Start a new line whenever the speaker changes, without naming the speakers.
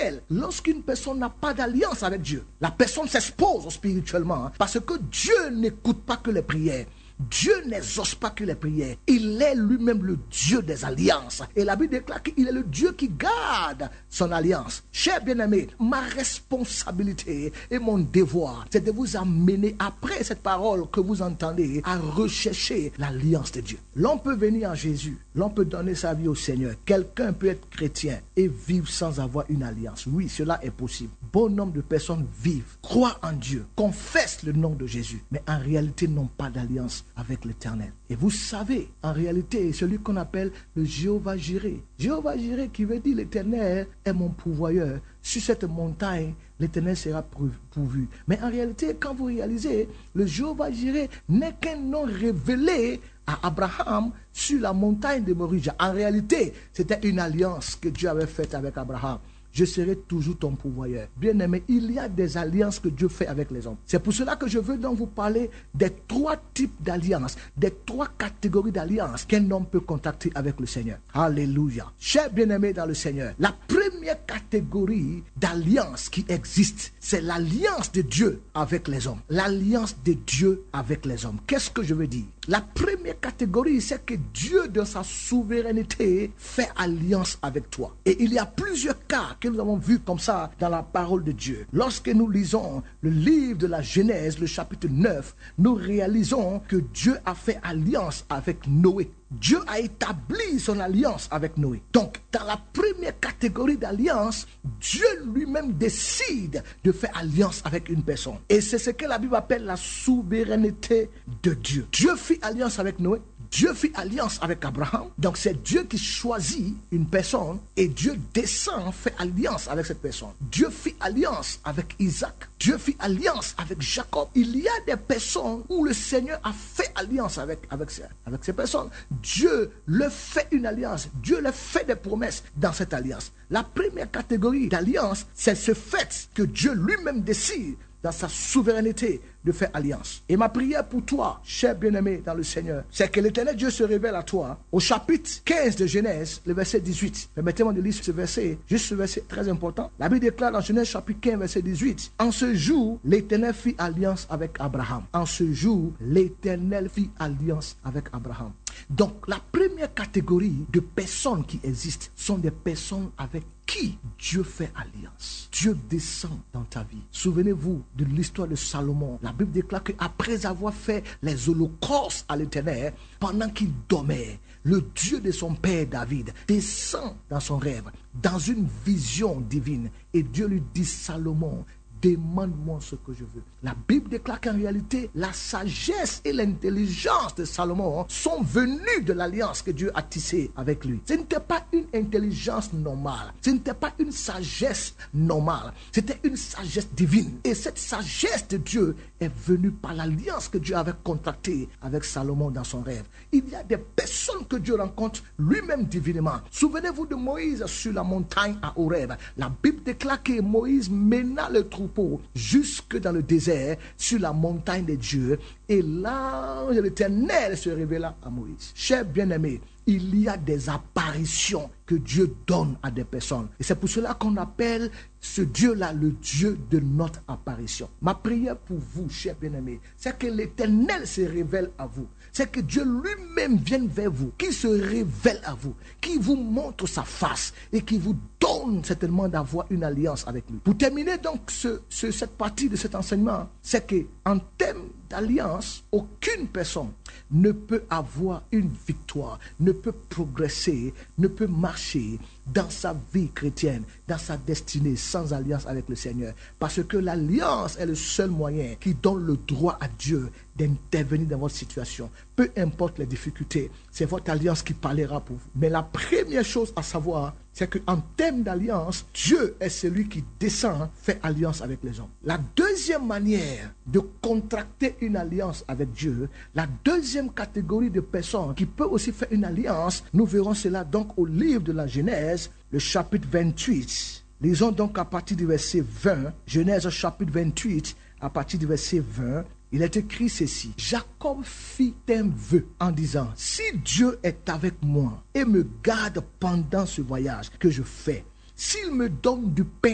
réel. Lorsqu'une personne n'a pas d'alliance avec Dieu, la personne s'expose spirituellement parce que Dieu n'écoute pas que les prières. Dieu n'exauce pas que les prières. Il est lui-même le Dieu des alliances. Et la Bible déclare qu'il est le Dieu qui garde son alliance. Chers bien-aimés, ma responsabilité et mon devoir, c'est de vous amener après cette parole que vous entendez à rechercher l'alliance de Dieu. L'on peut venir en Jésus, l'on peut donner sa vie au Seigneur. Quelqu'un peut être chrétien et vivre sans avoir une alliance. Oui, cela est possible. Bon nombre de personnes vivent, croient en Dieu, confessent le nom de Jésus, mais en réalité n'ont pas d'alliance avec l'Éternel. Et vous savez, en réalité, celui qu'on appelle le Jéhovah Jireh. Jéhovah Jireh qui veut dire l'Éternel est mon pourvoyeur. Sur cette montagne, l'Éternel sera pourvu. Mais en réalité, quand vous réalisez, le Jéhovah Jireh n'est qu'un nom révélé à Abraham sur la montagne de Moria. En réalité, c'était une alliance que Dieu avait faite avec Abraham. Je serai toujours ton pourvoyeur. Bien-aimé, il y a des alliances que Dieu fait avec les hommes. C'est pour cela que je veux donc vous parler des 3 types d'alliances, des 3 catégories d'alliances qu'un homme peut contacter avec le Seigneur. Alléluia. Chers bien-aimés dans le Seigneur, la première catégorie d'alliance qui existe, c'est l'alliance de Dieu avec les hommes. L'alliance de Dieu avec les hommes. Qu'est-ce que je veux dire? La première catégorie, c'est que Dieu, dans sa souveraineté, fait alliance avec toi. Et il y a plusieurs cas que nous avons vus comme ça dans la parole de Dieu. Lorsque nous lisons le livre de la Genèse, le chapitre 9, nous réalisons que Dieu a fait alliance avec Noé. Dieu a établi son alliance avec Noé. Donc, dans la première catégorie d'alliance, Dieu lui-même décide de faire alliance avec une personne. Et c'est ce que la Bible appelle la souveraineté de Dieu. Dieu fit alliance avec Noé. Dieu fit alliance avec Abraham. Donc, c'est Dieu qui choisit une personne et Dieu descend, fait alliance avec cette personne. Dieu fit alliance avec Isaac. Dieu fit alliance avec Jacob. Il y a des personnes où le Seigneur a fait alliance avec ces personnes. Dieu leur fait une alliance. Dieu leur fait des promesses dans cette alliance. La première catégorie d'alliance, c'est ce fait que Dieu lui-même décide dans sa souveraineté de faire alliance. Et ma prière pour toi, cher bien-aimé dans le Seigneur, c'est que l'Éternel Dieu se révèle à toi au chapitre 15 de Genèse, le verset 18. Permettez-moi de lire ce verset, juste ce verset très important. La Bible déclare dans Genèse chapitre 15, verset 18, « En ce jour, l'Éternel fit alliance avec Abraham. » En ce jour, l'Éternel fit alliance avec Abraham. Donc, la première catégorie de personnes qui existent sont des personnes avec qui Dieu fait alliance. Dieu descend dans ta vie. Souvenez-vous de l'histoire de Salomon. La Bible déclare qu'après avoir fait les holocaustes à l'Éternel, pendant qu'il dormait, le Dieu de son père David descend dans son rêve, dans une vision divine. Et Dieu lui dit, Salomon, demande-moi ce que je veux. La Bible déclare qu'en réalité, la sagesse et l'intelligence de Salomon sont venues de l'alliance que Dieu a tissée avec lui. Ce n'était pas une intelligence normale. Ce n'était pas une sagesse normale. C'était une sagesse divine. Et cette sagesse de Dieu est venue par l'alliance que Dieu avait contractée avec Salomon dans son rêve. Il y a des personnes que Dieu rencontre lui-même divinement. Souvenez-vous de Moïse sur la montagne à Horeb. La Bible déclare que Moïse mena le troupeau jusque dans le désert, sur la montagne de Dieu, et l'ange de l'Éternel se révéla à Moïse. Chers bien-aimés, il y a des apparitions que Dieu donne à des personnes. Et c'est pour cela qu'on appelle ce Dieu-là le Dieu de notre apparition. Ma prière pour vous, chers bien-aimés, c'est que l'Éternel se révèle à vous. C'est que Dieu lui-même vienne vers vous, qui se révèle à vous, qui vous montre sa face et qui vous donne certainement d'avoir une alliance avec lui. Pour terminer donc cette partie de cet enseignement, c'est qu'en termes d'alliance, aucune personne ne peut avoir une victoire, ne peut progresser, ne peut marcher dans sa vie chrétienne, dans sa destinée, sans alliance avec le Seigneur. Parce que l'alliance est le seul moyen qui donne le droit à Dieu d'intervenir dans votre situation. Peu importe les difficultés, c'est votre alliance qui parlera pour vous. Mais la première chose à savoir, c'est qu'en termes d'alliance, Dieu est celui qui descend, fait alliance avec les hommes. La deuxième manière de contracter une alliance avec Dieu, la deuxième catégorie de personnes qui peut aussi faire une alliance, nous verrons cela donc au livre de la Genèse, le chapitre 28. Lisons donc à partir du verset 20, Genèse chapitre 28, à partir du verset 20, il est écrit ceci. Jacob fit un vœu en disant, si Dieu est avec moi et me garde pendant ce voyage que je fais, s'il me donne du pain